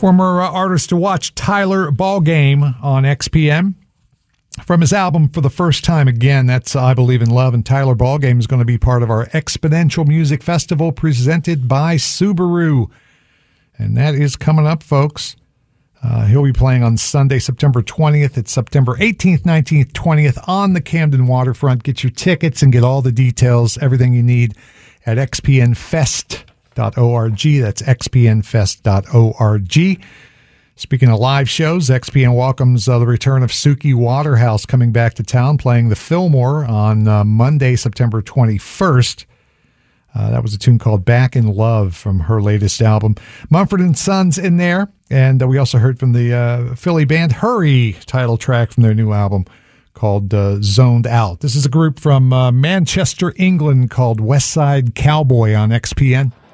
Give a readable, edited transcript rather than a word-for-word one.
Former artist to watch, Tyler Ballgame on XPN. From his album For the First Time Again, that's I Believe in Love. And Tyler Ballgame is going to be part of our Exponential Music Festival presented by Subaru. And that is coming up, folks. He'll be playing on Sunday, September 20th. It's September 18th, 19th, 20th on the Camden waterfront. Get your tickets and get all the details, everything you need at xpnfest.org. That's xpnfest.org. Speaking of live shows, XPN welcomes the return of Suki Waterhouse coming back to town, playing the Fillmore on Monday, September 21st. That was a tune called Back in Love from her latest album. Mumford & Sons in there. And we also heard from the Philly band Hurry, title track from their new album called Zoned Out. This is a group from Manchester, England called West Side Cowboy on XPN.